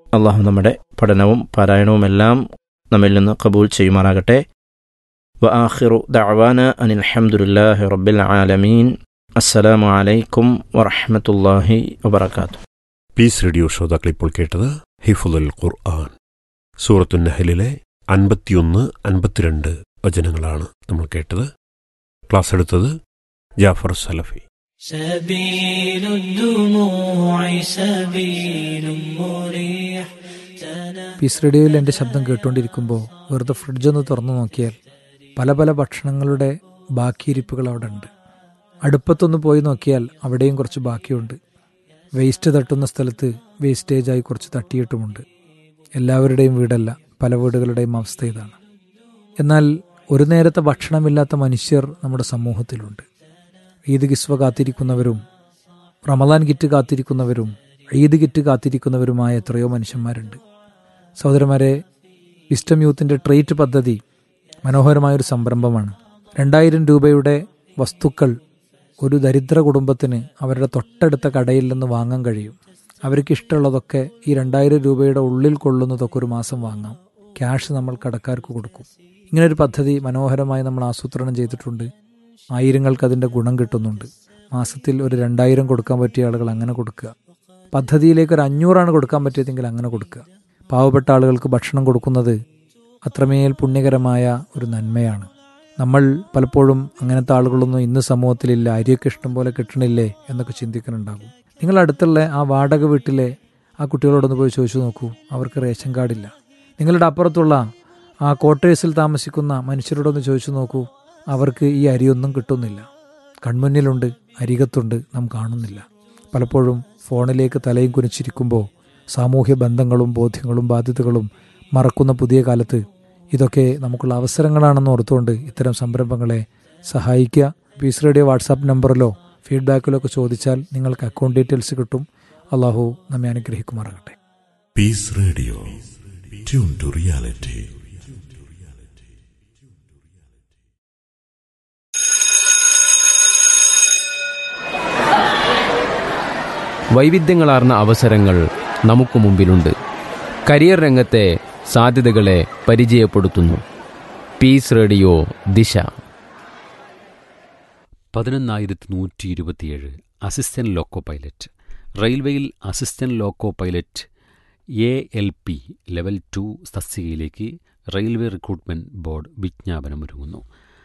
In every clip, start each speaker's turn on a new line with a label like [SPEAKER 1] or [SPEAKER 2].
[SPEAKER 1] അള്ളാഹു നമ്മുടെ പഠനവും പാരായണവുമെല്ലാം നമ്മിൽ നിന്ന് ഖബൂൽ ചെയ്യുമാറാകട്ടെ. വആഖിറു ദഅവാന അനിൽ ഹംദുലില്ലാഹി റബ്ബിൽ ആലമീൻ. അസ്സലാമു അലൈക്കും വറഹ്മത്തുള്ളാഹി വബറകാതുഹു.
[SPEAKER 2] പീസ് റേഡിയോ ശ്രോതാക്കൾ ഇപ്പോൾ കേട്ടത് ഹിഫ്ളുൽ ഖുർആൻ. സൂറത്തുൻ നഹ്ലിലെ 51, 52 വചനങ്ങളാണ് നമ്മൾ കേട്ടത്. ക്ലാസ് എടുത്തത് ജാഫർ സലഫി.
[SPEAKER 3] سبيل الدموع سبيل مريح.
[SPEAKER 4] പീസ് റേഡിയോയിൽ എൻ്റെ ശബ്ദം കേട്ടുകൊണ്ടിരിക്കുമ്പോൾ വെറുതെ ഫ്രിഡ്ജൊന്ന് തുറന്നു നോക്കിയാൽ പല പല ഭക്ഷണങ്ങളുടെ ബാക്കിയിരിപ്പുകൾ അവിടെ ഉണ്ട്. അടുപ്പത്തൊന്ന് പോയി നോക്കിയാൽ അവിടെയും കുറച്ച് ബാക്കിയുണ്ട്. വേസ്റ്റ് തട്ടുന്ന സ്ഥലത്ത് വേസ്റ്റേജായി കുറച്ച് തട്ടിയിട്ടുമുണ്ട്. എല്ലാവരുടെയും വീടല്ല, പല വീടുകളുടെയും അവസ്ഥ ഇതാണ്. എന്നാൽ ഒരു നേരത്തെ ഭക്ഷണമില്ലാത്ത മനുഷ്യർ നമ്മുടെ സമൂഹത്തിലുണ്ട്. ഈദ് കിസ്വ കാത്തിരിക്കുന്നവരും റമദാൻ കിറ്റ് കാത്തിരിക്കുന്നവരും ഈദ് കിറ്റ് കാത്തിരിക്കുന്നവരുമായ എത്രയോ മനുഷ്യന്മാരുണ്ട്. സഹോദരന്മാരെ, വിസ്റ്റം യൂത്തിൻ്റെ ട്രേറ്റ് പദ്ധതി മനോഹരമായൊരു സംരംഭമാണ്. 2000 രൂപയുടെ വസ്തുക്കൾ ഒരു ദരിദ്ര കുടുംബത്തിന് അവരുടെ തൊട്ടടുത്ത കടയിൽ നിന്ന് വാങ്ങാൻ കഴിയും. അവർക്ക് ഇഷ്ടമുള്ളതൊക്കെ ഈ 2000 രൂപയുടെ ഉള്ളിൽ കൊള്ളുന്നതൊക്കെ ഒരു മാസം വാങ്ങാം. ക്യാഷ് നമ്മൾ കടക്കാർക്ക് കൊടുക്കും. ഇങ്ങനൊരു പദ്ധതി മനോഹരമായി നമ്മൾ ആസൂത്രണം ചെയ്തിട്ടുണ്ട്. ആയിരങ്ങൾക്ക് അതിൻ്റെ ഗുണം കിട്ടുന്നുണ്ട്. മാസത്തിൽ ഒരു 2000 കൊടുക്കാൻ പറ്റിയ ആളുകൾ അങ്ങനെ കൊടുക്കുക. പദ്ധതിയിലേക്ക് ഒരു 500 കൊടുക്കാൻ പറ്റിയതെങ്കിൽ അങ്ങനെ കൊടുക്കുക. പാവപ്പെട്ട ആളുകൾക്ക് ഭക്ഷണം കൊടുക്കുന്നത് അത്രമേൽ പുണ്യകരമായ ഒരു നന്മയാണ്. നമ്മൾ പലപ്പോഴും അങ്ങനത്തെ ആളുകളൊന്നും ഇന്ന് സമൂഹത്തിലില്ല, അരിയൊക്കെ ഇഷ്ടം പോലെ കിട്ടണില്ലേ എന്നൊക്കെ ചിന്തിക്കുന്നുണ്ടാകും. നിങ്ങളടുത്തുള്ള ആ വാടക വീട്ടിലെ ആ കുട്ടികളോടൊന്ന് പോയി ചോദിച്ചു നോക്കൂ, അവർക്ക് റേഷൻ കാർഡില്ല. നിങ്ങളുടെ അപ്പുറത്തുള്ള ആ ക്വാർട്ടേഴ്സിൽ താമസിക്കുന്ന മനുഷ്യരോടൊന്ന് ചോദിച്ചു നോക്കൂ, അവർക്ക് ഈ അരിയൊന്നും കിട്ടുന്നില്ല. കൺമുന്നിലുണ്ട്, അരികത്തുണ്ട്, നാം കാണുന്നില്ല. പലപ്പോഴും ഫോണിലേക്ക് തലയും കുനിച്ചിരിക്കുമ്പോൾ സാമൂഹ്യ ബന്ധങ്ങളും ബോധ്യങ്ങളും ബാധ്യതകളും മറക്കുന്ന പുതിയ കാലത്ത് ഇതൊക്കെ നമുക്കുള്ള അവസരങ്ങളാണെന്ന് ഓർത്തുകൊണ്ട് ഇത്തരം സംരംഭങ്ങളെ സഹായിക്കുക. പീസ് റേഡിയോ വാട്സാപ്പ് നമ്പറിലോ ഫീഡ്ബാക്കിലോ ഒക്കെ ചോദിച്ചാൽ നിങ്ങൾക്ക് അക്കൗണ്ട് ഡീറ്റെയിൽസ് കിട്ടും. അള്ളാഹു നമ്മെ അനുഗ്രഹിക്കുമാറാകട്ടെ.
[SPEAKER 5] Piece radio, tune to reality.
[SPEAKER 6] വൈവിധ്യങ്ങളാർന്ന അവസരങ്ങൾ നമുക്ക് മുമ്പിലുണ്ട്. കരിയർ രംഗത്തെ സാധ്യതകളെ പരിചയപ്പെടുത്തുന്നു പീസ് റേഡിയോ ദിശ.
[SPEAKER 7] 11,127 അസിസ്റ്റന്റ് ലോക്കോ പൈലറ്റ്. റെയിൽവേയിൽ assistant loco pilot ALP level 2 തസ്തികയിലേക്ക് റെയിൽവേ റിക്രൂട്ട്മെന്റ് ബോർഡ് വിജ്ഞാപനമൊരുങ്ങുന്നു.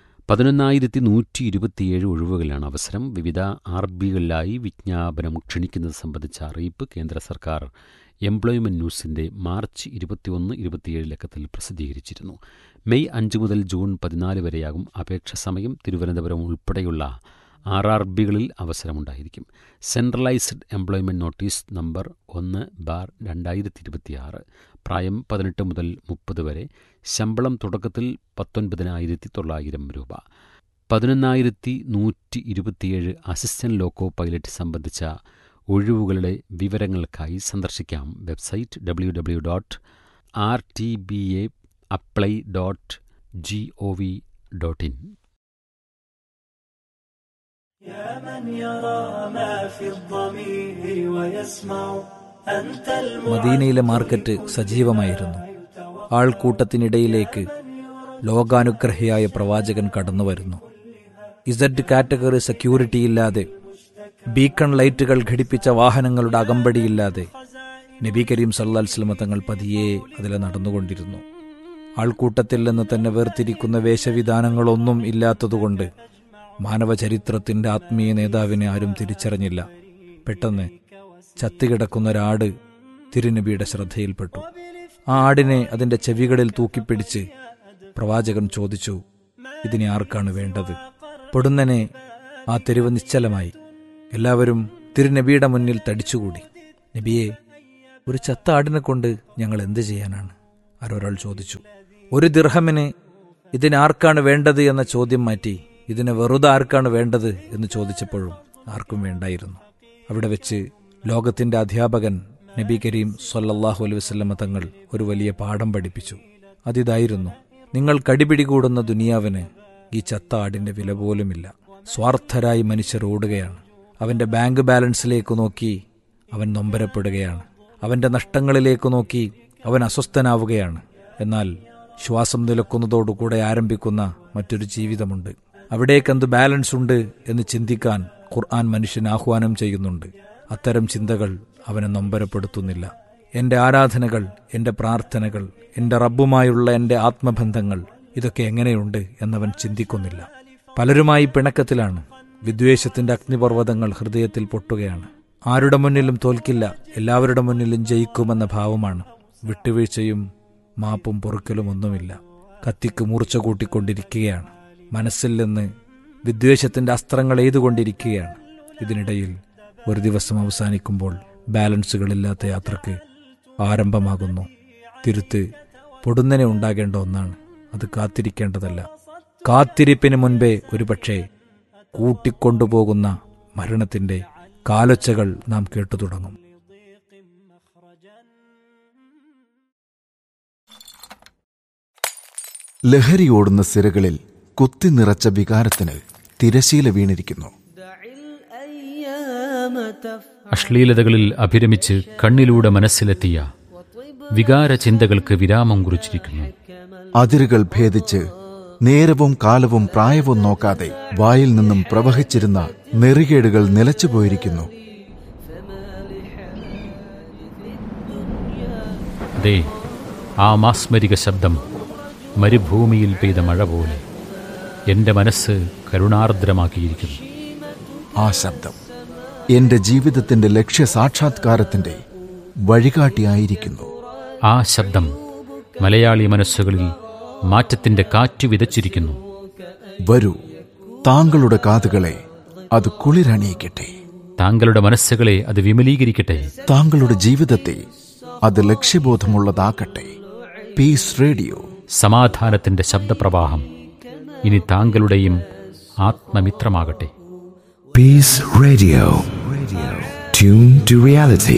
[SPEAKER 7] 11,127 ഒഴിവുകളിലാണ് അവസരം. വിവിധ RBകളിലായി വിജ്ഞാപനം ക്ഷണിക്കുന്നത് സംബന്ധിച്ച അറിയിപ്പ് കേന്ദ്ര സർക്കാർ എംപ്ലോയ്മെന്റ് ന്യൂസിൻ്റെ മാർച്ച് 21-27 ലക്കത്തിൽ പ്രസിദ്ധീകരിച്ചിരുന്നു. മെയ് 5 മുതൽ ജൂൺ 14 വരെയാകും അപേക്ഷ സമയം. തിരുവനന്തപുരം ഉൾപ്പെടെയുള്ള RRBകളിൽ അവസരമുണ്ടായിരിക്കും. Centralised employment notice number 1/2026. പ്രായം 18 മുതൽ 30 വരെ. ശമ്പളം തുടക്കത്തിൽ 19,900 രൂപ. 11,127 അസിസ്റ്റന്റ് ലോക്കോ പൈലറ്റ് സംബന്ധിച്ച ഒഴിവുകളുടെ വിവരങ്ങൾക്കായി സന്ദർശിക്കാം വെബ്സൈറ്റ് www.rtbaapply.gov.in.
[SPEAKER 4] മദീനയിലെ മാർക്കറ്റ് സജീവമായിരുന്നു. ആൾക്കൂട്ടത്തിനിടയിലേക്ക് ലോകാനുഗ്രഹിയായ പ്രവാചകൻ കടന്നുവരുന്നു. ഇസഡ് കാറ്റഗറി സെക്യൂരിറ്റിയില്ലാതെ, ബീക്കൺ ലൈറ്റുകൾ ഘടിപ്പിച്ച വാഹനങ്ങളുടെ അകമ്പടിയില്ലാതെ നബി കരീം സല്ലല്ലാഹു അലൈഹി വസല്ലം തങ്ങൾ പതിയെ അതിലെ നടന്നുകൊണ്ടിരുന്നു. ആൾക്കൂട്ടത്തിൽ നിന്ന് തന്നെ വേർതിരിക്കുന്ന വേഷവിധാനങ്ങളൊന്നും ഇല്ലാത്തതുകൊണ്ട് മാനവചരിത്രത്തിൻ്റെ ആത്മീയ നേതാവിനെ ആരും തിരിച്ചറിഞ്ഞില്ല. പെട്ടെന്ന് ചത്തുകിടക്കുന്ന ഒരാട് തിരുനബിയുടെ ശ്രദ്ധയിൽപ്പെട്ടു. ആ ആടിനെ അതിൻ്റെ ചെവികളിൽ തൂക്കിപ്പിടിച്ച് പ്രവാചകൻ ചോദിച്ചു, ഇതിനെ ആർക്കാണ് വേണ്ടത്? പൊടുന്നനെ ആ തെരുവ് നിശ്ചലമായി. എല്ലാവരും തിരുനബിയുടെ മുന്നിൽ തടിച്ചുകൂടി. നബിയെ, ഒരു ചത്ത ആടിനെ കൊണ്ട് ഞങ്ങൾ എന്ത് ചെയ്യാനാണ്? ആരൊരാൾ ചോദിച്ചു. 1 ദിർഹമിന് ഇതിനാർക്കാണ് വേണ്ടത് എന്ന ചോദ്യം മാറ്റി ഇതിനെ വെറുതെ ആർക്കാണ് വേണ്ടത് എന്ന് ചോദിച്ചപ്പോഴും ആർക്കും വേണ്ടായിരുന്നു. അവിടെ വെച്ച് ലോകത്തിൻ്റെ അധ്യാപകൻ നബി കരീം സല്ലല്ലാഹു അലൈഹി വസല്ലം തങ്ങൾ ഒരു വലിയ പാഠം പഠിപ്പിച്ചു. അതിതായിരുന്നു, നിങ്ങൾ കടിപിടികൂടുന്ന ദുനിയാവിന് ഈ ചത്ത ആടിൻ്റെ വില പോലുമില്ല. സ്വാർത്ഥരായി മനുഷ്യർ ഓടുകയാണ്. അവൻ്റെ ബാങ്ക് ബാലൻസിലേക്ക് നോക്കി അവൻ നൊമ്പരപ്പെടുകയാണ്. അവൻ്റെ നഷ്ടങ്ങളിലേക്ക് നോക്കി അവൻ അസ്വസ്ഥനാവുകയാണ്. എന്നാൽ ശ്വാസം നിലക്കുന്നതോടുകൂടെ ആരംഭിക്കുന്ന മറ്റൊരു ജീവിതമുണ്ട്. അവിടേക്കെന്ത് ബാലൻസ് ഉണ്ട് എന്ന് ചിന്തിക്കാൻ ഖുർആൻ മനുഷ്യന് ആഹ്വാനം ചെയ്യുന്നുണ്ട്. അത്തരം ചിന്തകൾ അവനെ നൊമ്പരപ്പെടുത്തുന്നില്ല. എൻ്റെ ആരാധനകൾ, എൻ്റെ പ്രാർത്ഥനകൾ, എൻ്റെ റബ്ബുമായുള്ള എൻ്റെ ആത്മബന്ധങ്ങൾ ഇതൊക്കെ എങ്ങനെയുണ്ട് എന്നവൻ ചിന്തിക്കുന്നില്ല. പലരുമായി പിണക്കത്തിലാണ്. വിദ്വേഷത്തിൻ്റെ അഗ്നിപർവ്വതങ്ങൾ ഹൃദയത്തിൽ പൊട്ടുകയാണ്. ആരുടെ മുന്നിലും തോൽക്കില്ല, എല്ലാവരുടെ മുന്നിലും ജയിക്കുമെന്ന ഭാവമാണ്. വിട്ടുവീഴ്ചയും മാപ്പും പൊറുക്കലും ഒന്നുമില്ല. കത്തിക്ക് മൂർച്ച കൂട്ടിക്കൊണ്ടിരിക്കുകയാണ്. മനസ്സിൽ നിന്ന് വിദ്വേഷത്തിൻ്റെ അസ്ത്രങ്ങൾ എയ്തുകൊണ്ടിരിക്കുകയാണ്. ഇതിനിടയിൽ ഒരു ദിവസം അവസാനിക്കുമ്പോൾ ബാലൻസുകളില്ലാത്ത യാത്രക്ക് ആരംഭമാകുന്നു. തിരുത്ത് പൊടുന്നനെ ഉണ്ടാകേണ്ട ഒന്നാണ്. അത് കാത്തിരിക്കേണ്ടതല്ല. കാത്തിരിപ്പിന് മുൻപേ ഒരുപക്ഷെ കൂട്ടിക്കൊണ്ടുപോകുന്ന മരണത്തിൻ്റെ കാലൊച്ചകൾ നാം കേട്ടു തുടങ്ങും.
[SPEAKER 8] ലഹരിയോടുന്ന സിരകളിൽ കുത്തി നിറച്ച വികാരത്തിന് തിരശീല വീണിരിക്കുന്നു.
[SPEAKER 7] അശ്ലീലതകളിൽ അഭിരമിച്ച് കണ്ണിലൂടെ മനസ്സിലെത്തിയ വികാര ചിന്തകൾക്ക് വിരാമം കുറിച്ചിരിക്കുന്നു.
[SPEAKER 8] അതിരുകൾ ഭേദിച്ച് നേരവും കാലവും പ്രായവും നോക്കാതെ വായിൽ നിന്നും പ്രവഹിച്ചിരുന്ന നെറികേടുകൾ നിലച്ചുപോയിരിക്കുന്നു.
[SPEAKER 7] ദേ, ആ മാസ്മരിക ശബ്ദം മരുഭൂമിയിൽ പെയ്ത മഴ പോലെ എന്റെ മനസ്സ് കരുണാർദ്രമാക്കിയിരിക്കുന്നു.
[SPEAKER 8] ആ ശബ്ദം എന്റെ ജീവിതത്തിന്റെ ലക്ഷ്യസാക്ഷാത്കാരത്തിന്റെ വഴികാട്ടിയായിരിക്കുന്നു.
[SPEAKER 7] ആ ശബ്ദം മലയാളി മനസ്സുകളിൽ മാറ്റത്തിന്റെ കാറ്റ് വിതച്ചിരിക്കുന്നു.
[SPEAKER 8] വരൂ, താങ്കളുടെ കാതുകളെ അത് കുളിരണിയിക്കട്ടെ.
[SPEAKER 7] താങ്കളുടെ മനസ്സുകളെ അത് വിമലീകരിക്കട്ടെ.
[SPEAKER 8] താങ്കളുടെ ജീവിതത്തെ അത് ലക്ഷ്യബോധമുള്ളതാക്കട്ടെ. പീസ് റേഡിയോ,
[SPEAKER 7] സമാധാനത്തിന്റെ ശബ്ദപ്രവാഹം ഇനി താങ്കളുടെയും ആത്മമിത്രമാകട്ടെ.
[SPEAKER 9] Piece radio, tune to reality.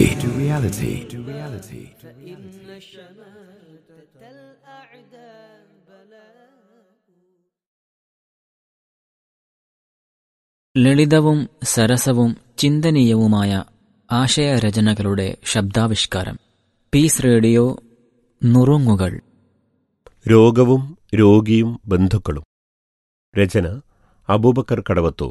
[SPEAKER 10] ലളിതവും സരസവും ചിന്തനീയവുമായ ആശയരചനകളുടെ ശബ്ദാവിഷ്കാരം. പീസ് റേഡിയോ നുറുങ്ങുകൾ.
[SPEAKER 2] രോഗവും രോഗിയും ബന്ധുക്കളും. രചന അബൂബക്കർ കടവത്തൂർ.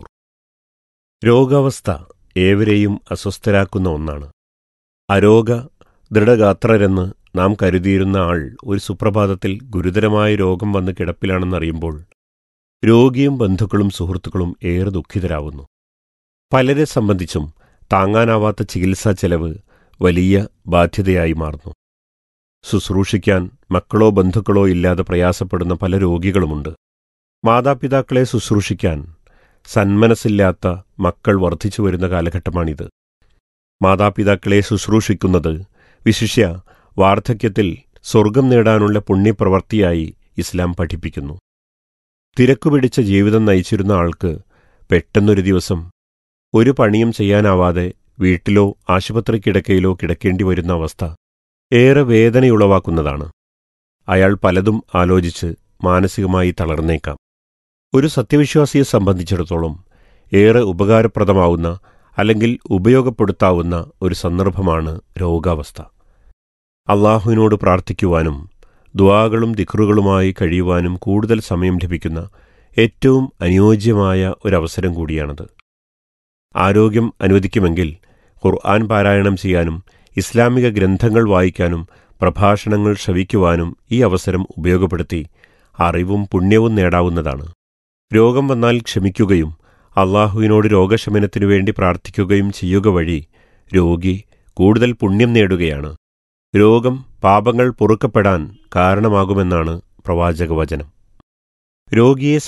[SPEAKER 2] രോഗാവസ്ഥ ഏവരെയും അസ്വസ്ഥരാക്കുന്ന ഒന്നാണ്. അരോഗ ദൃഢഗാത്രരെന്ന് നാം കരുതിയിരുന്ന ആൾ ഒരു സുപ്രഭാതത്തിൽ ഗുരുതരമായ രോഗം വന്ന് കിടപ്പിലാണെന്നറിയുമ്പോൾ രോഗിയും ബന്ധുക്കളും സുഹൃത്തുക്കളും ഏറെ ദുഃഖിതരാവുന്നു. പലരെ സംബന്ധിച്ചും താങ്ങാനാവാത്ത ചികിത്സാ ചെലവ് വലിയ ബാധ്യതയായി മാറുന്നു. ശുശ്രൂഷിക്കാൻ മക്കളോ ബന്ധുക്കളോ ഇല്ലാതെ പ്രയാസപ്പെടുന്ന പല രോഗികളുമുണ്ട്. മാതാപിതാക്കളെ ശുശ്രൂഷിക്കാൻ സന്മനസ്സില്ലാത്ത മക്കൾ വർദ്ധിച്ചു വരുന്ന കാലഘട്ടമാണിത്. മാതാപിതാക്കളെ ശുശ്രൂഷിക്കുന്നത് വിശിഷ്യ വാർദ്ധക്യത്തിൽ സ്വർഗം നേടാനുള്ള പുണ്യപ്രവൃത്തിയായി ഇസ്ലാം പഠിപ്പിക്കുന്നു. തിരക്കുപിടിച്ച ജീവിതം നയിച്ചിരുന്ന ആൾക്ക് പെട്ടെന്നൊരു ദിവസം ഒരു പണിയും ചെയ്യാനാവാതെ വീട്ടിലോ ആശുപത്രി കിടക്കയിലോ കിടക്കേണ്ടി വരുന്ന അവസ്ഥ ഏറെ വേദനയുളവാക്കുന്നതാണ്. അയാൾ പലതും ആലോചിച്ച് മാനസികമായി തളർന്നേക്കാം. ഒരു സത്യവിശ്വാസിയെ സംബന്ധിച്ചിടത്തോളം ഏറെ ഉപകാരപ്രദമാവുന്ന അല്ലെങ്കിൽ ഉപയോഗപ്പെടുത്താവുന്ന ഒരു സന്ദർഭമാണ് രോഗാവസ്ഥ. അള്ളാഹുവിനോട് പ്രാർത്ഥിക്കുവാനും ദുആകളും ദിക്റുകളുമായി കഴിയുവാനും കൂടുതൽ സമയം ലഭിക്കുന്ന ഏറ്റവും അനുയോജ്യമായ ഒരവസരം കൂടിയാണത്. ആരോഗ്യം അനുവദിക്കുമെങ്കിൽ ഖുർആൻ പാരായണം ചെയ്യാനും ഇസ്ലാമിക ഗ്രന്ഥങ്ങൾ വായിക്കാനും പ്രഭാഷണങ്ങൾ ശ്രവിക്കുവാനും ഈ അവസരം ഉപയോഗപ്പെടുത്തി അറിവും പുണ്യവും നേടാവുന്നതാണ്. രോഗം വന്നാൽ ക്ഷമിക്കുകയും അള്ളാഹുവിനോട് രോഗശമനത്തിനു വേണ്ടി പ്രാർത്ഥിക്കുകയും ചെയ്യുക വഴി രോഗി കൂടുതൽ പുണ്യം നേടുകയാണ്. രോഗം പാപങ്ങൾ പൊറുക്കപ്പെടാൻ കാരണമാകുമെന്നാണ് പ്രവാചകവചനം. രോഗിയെ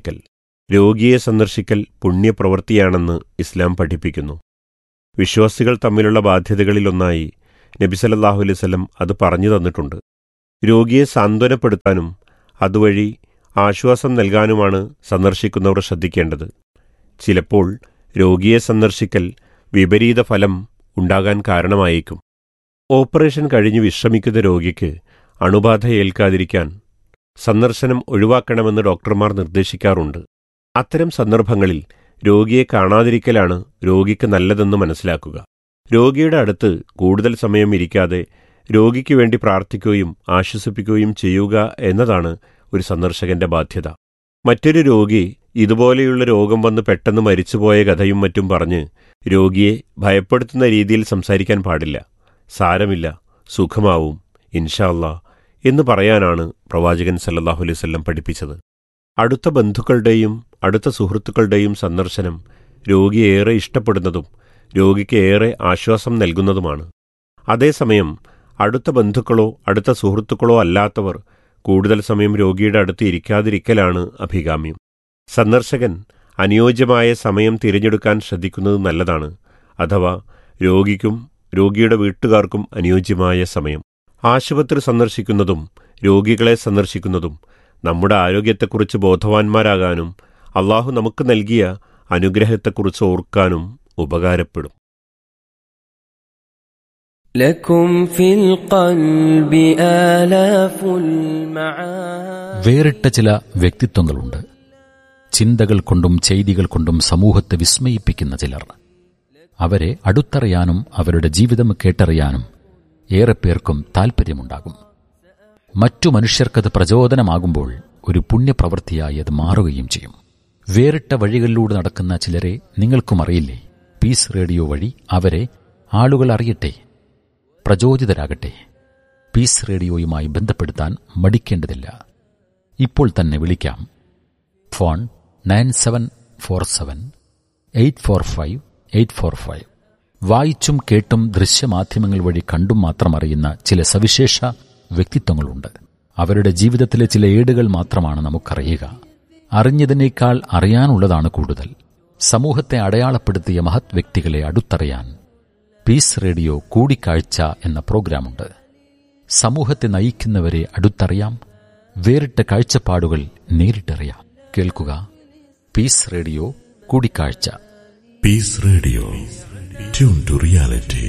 [SPEAKER 2] സന്ദർശിക്കൽ പുണ്യപ്രവൃത്തിയാണെന്ന് ഇസ്ലാം പഠിപ്പിക്കുന്നു. വിശ്വാസികൾ തമ്മിലുള്ള ബാധ്യതകളിലൊന്നായി നബി സല്ലല്ലാഹു അലൈഹി വസല്ലം അത് പറഞ്ഞു തന്നിട്ടുണ്ട്. രോഗിയെ സാന്ത്വനപ്പെടുത്താനും അതുവഴി ആശ്വാസം നൽകാനുമാണ് സന്ദർശിക്കുന്നവർ ശ്രദ്ധിക്കേണ്ടത്. ചിലപ്പോൾ രോഗിയെ സന്ദർശിക്കൽ വിപരീത ഫലം ഉണ്ടാകാൻ കാരണമായേക്കും. ഓപ്പറേഷൻ കഴിഞ്ഞ് വിശ്രമിക്കുന്ന രോഗിക്ക് അണുബാധ ഏൽക്കാതിരിക്കാൻ സന്ദർശനം ഒഴിവാക്കണമെന്ന് ഡോക്ടർമാർ നിർദ്ദേശിക്കാറുണ്ട്. അത്തരം സന്ദർഭങ്ങളിൽ രോഗിയെ കാണാതിരിക്കലാണ് രോഗിക്ക് നല്ലതെന്ന് മനസ്സിലാക്കുക. രോഗിയുടെ അടുത്ത് കൂടുതൽ സമയം ഇരിക്കാതെ രോഗിക്ക് വേണ്ടി പ്രാർത്ഥിക്കുകയും ആശ്വസിപ്പിക്കുകയും ചെയ്യുക എന്നതാണ് ഒരു സന്ദർശകന്റെ ബാധ്യത. മറ്റൊരു രോഗി ഇതുപോലെയുള്ള രോഗം വന്ന് പെട്ടെന്ന് മരിച്ചുപോയ കഥയും മറ്റും പറഞ്ഞ് രോഗിയെ ഭയപ്പെടുത്തുന്ന രീതിയിൽ സംസാരിക്കാൻ പാടില്ല. സാരമില്ല, സുഖമാവും, ഇൻഷാ അല്ലാ എന്ന് പറയാനാണ് പ്രവാചകൻ സല്ലല്ലാഹു അലൈഹി വസല്ലം പഠിപ്പിച്ചത്. അടുത്ത ബന്ധുക്കളുടെയും അടുത്ത സുഹൃത്തുക്കളുടെയും സന്ദർശനം രോഗിയെ ഏറെ ഇഷ്ടപ്പെടുന്നതും രോഗിക്ക് ഏറെ ആശ്വാസം നൽകുന്നതുമാണ്. അതേസമയം അടുത്ത ബന്ധുക്കളോ അടുത്ത സുഹൃത്തുക്കളോ അല്ലാത്തവർ കൂടുതൽ സമയം രോഗിയുടെ അടുത്ത് ഇരിക്കാതിരിക്കലാണ് അഭികാമ്യം. സന്ദർശകൻ അനുയോജ്യമായ സമയം തിരഞ്ഞെടുക്കാൻ ശ്രദ്ധിക്കുന്നത് നല്ലതാണ്. അഥവാ രോഗിക്കും രോഗിയുടെ വീട്ടുകാർക്കും അനുയോജ്യമായ സമയം. ആശുപത്രി സന്ദർശിക്കുന്നതും രോഗികളെ സന്ദർശിക്കുന്നതും നമ്മുടെ ആരോഗ്യത്തെക്കുറിച്ച് ബോധവാന്മാരാകാനും അള്ളാഹു നമുക്ക് നൽകിയ അനുഗ്രഹത്തെക്കുറിച്ച് ഓർക്കാനും ഉപകാരപ്പെടും.
[SPEAKER 7] വേറിട്ട ചില വ്യക്തിത്വങ്ങളുണ്ട്. ചിന്തകൾ കൊണ്ടും ചെയ്തികൾ കൊണ്ടും സമൂഹത്തെ വിസ്മയിപ്പിക്കുന്ന ചിലർ. അവരെ അടുത്തറിയാനും അവരുടെ ജീവിതം കേട്ടറിയാനും ഏറെ പേർക്കും താൽപ്പര്യമുണ്ടാകും. മറ്റു മനുഷ്യർക്കത് പ്രചോദനമാകുമ്പോൾ ഒരു പുണ്യപ്രവൃത്തിയായി അത് മാറുകയും ചെയ്യും. വേറിട്ട വഴികളിലൂടെ നടക്കുന്ന ചിലരെ നിങ്ങൾക്കും അറിയില്ലേ? പീസ് റേഡിയോ വഴി അവരെ ആളുകൾ അറിയട്ടെ, പ്രചോദിതരാകട്ടെ. പീസ് റേഡിയോയുമായി ബന്ധപ്പെടുത്താൻ മടിക്കേണ്ടതില്ല. ഇപ്പോൾ തന്നെ വിളിക്കാം. ഫോൺ 9747845845. വായിച്ചും കേട്ടും ദൃശ്യമാധ്യമങ്ങൾ വഴി കണ്ടും മാത്രം അറിയുന്ന ചില സവിശേഷ വ്യക്തിത്വങ്ങളുണ്ട്. അവരുടെ ജീവിതത്തിലെ ചില ഏടുകൾ മാത്രമാണ് നമുക്കറിയുക. അറിഞ്ഞതിനേക്കാൾ അറിയാനുള്ളതാണ് കൂടുതൽ. സമൂഹത്തെ അടയാളപ്പെടുത്തിയ മഹത് വ്യക്തികളെ അടുത്തറിയാൻ പീസ് റേഡിയോ കൂടിക്കാഴ്ച എന്ന പ്രോഗ്രാമുണ്ട്. സമൂഹത്തെ നയിക്കുന്നവരെ അടുത്തറിയാം, വേറിട്ട കാഴ്ചപ്പാടുകൾ നേരിട്ടറിയാം. കേൾക്കുക പീസ് റേഡിയോ കൂടിക്കാഴ്ച.
[SPEAKER 5] Piece radio, tune to reality.